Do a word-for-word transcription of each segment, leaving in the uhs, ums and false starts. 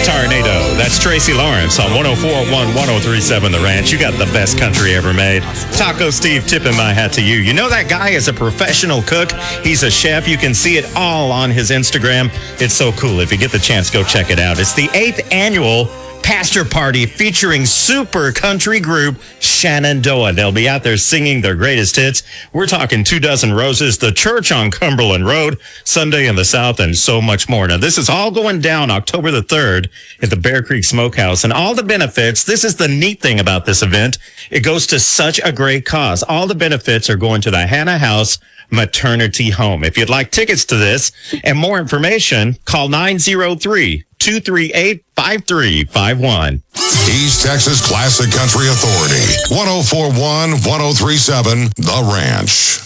Tornado. That's Tracy Lawrence on one oh four point one, one oh three point seven The Ranch. You got the best country ever made. Taco Steve, tipping my hat to you. You know that guy is a professional cook. He's a chef. You can see it all on his Instagram. It's so cool. If you get the chance, go check it out. It's the eighth annual Pastor Party featuring super country group Shenandoah. They'll be out there singing their greatest hits. We're talking Two Dozen Roses, The Church on Cumberland Road, Sunday in the South, and so much more. Now, this is all going down October the third at the Bear Creek Smokehouse. And all the benefits, this is the neat thing about this event, it goes to such a great cause. All the benefits are going to the Hannah House Maternity Home. If you'd like tickets to this and more information, call nine oh three, two three eight, five three five one. East Texas Classic Country Authority. one oh four point one, one oh three point seven The Ranch.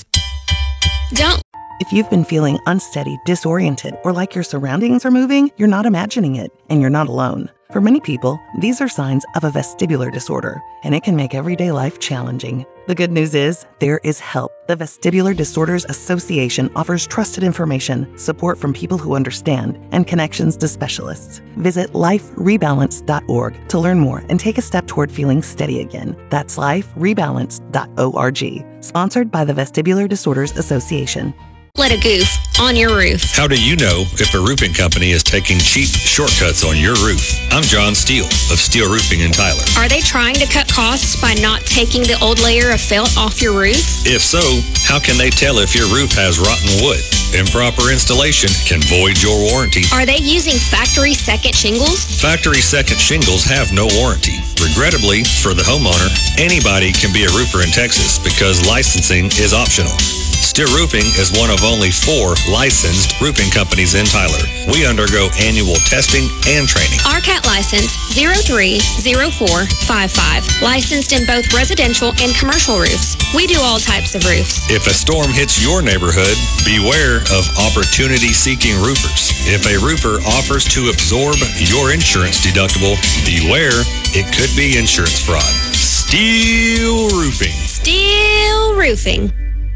Don't. If you've been feeling unsteady, disoriented, or like your surroundings are moving, you're not imagining it, and you're not alone. For many people, these are signs of a vestibular disorder, and it can make everyday life challenging. The good news is, there is help. The Vestibular Disorders Association offers trusted information, support from people who understand, and connections to specialists. Visit life rebalance dot org to learn more and take a step toward feeling steady again. That's life rebalance dot org. Sponsored by the Vestibular Disorders Association. Let a goof on your roof. How do you know if a roofing company is taking cheap shortcuts on your roof? I'm John Steele of Steele Roofing in Tyler. Are they trying to cut costs by not taking the old layer of felt off your roof? If so, how can they tell if your roof has rotten wood? Improper installation can void your warranty. Are they using factory second shingles? Factory second shingles have no warranty. Regrettably, for the homeowner, anybody can be a roofer in Texas because licensing is optional. Steele Roofing is one of only four licensed roofing companies in Tyler. We undergo annual testing and training. R C A T license zero three zero four five five. Licensed in both residential and commercial roofs. We do all types of roofs. If a storm hits your neighborhood, beware of opportunity-seeking roofers. If a roofer offers to absorb your insurance deductible, beware, it could be insurance fraud. Steele Roofing. Steele Roofing.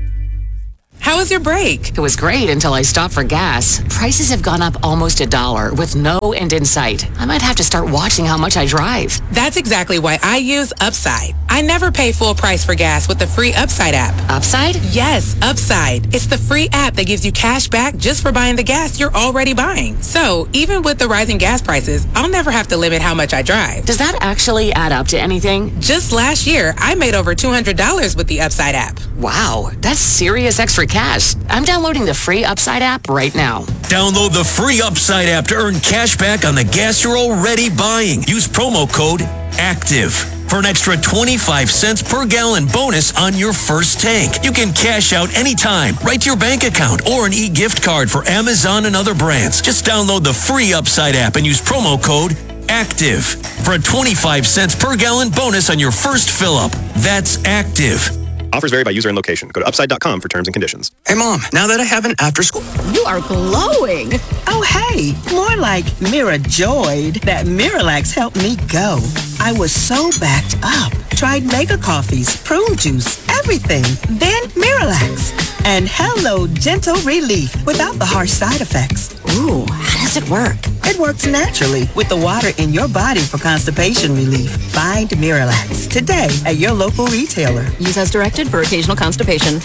How was your break? It was great until I stopped for gas. Prices have gone up almost a dollar with no end in sight. I might have to start watching how much I drive. That's exactly why I use Upside. I never pay full price for gas with the free Upside app. Upside? Yes, Upside. It's the free app that gives you cash back just for buying the gas you're already buying. So even with the rising gas prices, I'll never have to limit how much I drive. Does that actually add up to anything? Just last year, I made over two hundred dollars with the Upside app. Wow, that's serious extra cash. I'm downloading the free Upside app right now. Download the free Upside app to earn cash back on the gas you're already buying. Use promo code ACTIVE for an extra twenty-five cents per gallon bonus on your first tank. You can cash out anytime, right to your bank account, or an e-gift card for Amazon and other brands. Just download the free Upside app and use promo code ACTIVE for a twenty-five cents per gallon bonus on your first fill-up. That's ACTIVE. Offers vary by user and location. Go to upside dot com for terms and conditions. Hey, Mom, now that I have an after school... You are glowing. Oh, hey, more like Mirajoyed. That Miralax helped me go. I was so backed up. Tried mega coffees, prune juice, everything. Then Miralax. And hello, gentle relief without the harsh side effects. Ooh, how does it work? It works naturally with the water in your body for constipation relief. Find Miralax today at your local retailer. Use as directed for occasional constipation.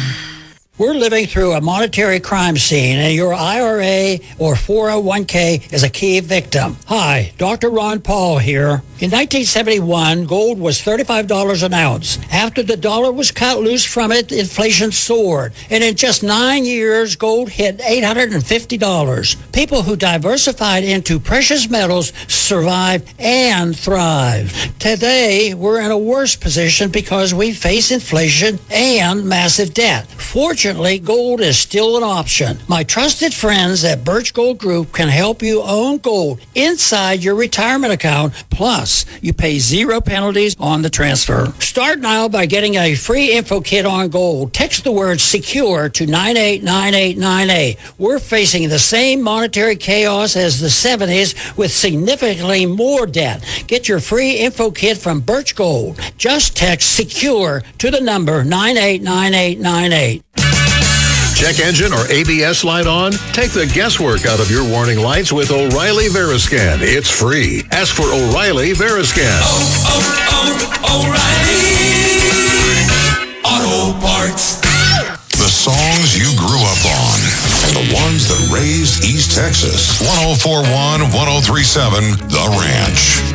We're living through a monetary crime scene, and your I R A or four oh one k is a key victim. Hi, Doctor Ron Paul here. In nineteen seventy-one, gold was thirty-five dollars an ounce. After the dollar was cut loose from it, inflation soared. And in just nine years, gold hit eight hundred fifty dollars. People who diversified into precious metals survived and thrived. Today, we're in a worse position because we face inflation and massive debt. Fortunately, gold is still an option. My trusted friends at Birch Gold Group can help you own gold inside your retirement account. Plus, you pay zero penalties on the transfer. Start now by getting a free info kit on gold. Text the word SECURE to nine eight nine eight nine eight. We're facing the same monetary chaos as the seventies with significantly more debt. Get your free info kit from Birch Gold. Just text SECURE to the number nine eight nine eight nine eight. check engine or A B S light on? Take the guesswork out of your warning lights with O'Reilly Veriscan. It's free. Ask for O'Reilly Veriscan. Oh, oh, oh, O'Reilly Auto Parts. The songs you grew up on and the ones that raised East Texas. one oh four one, one oh three seven The Ranch.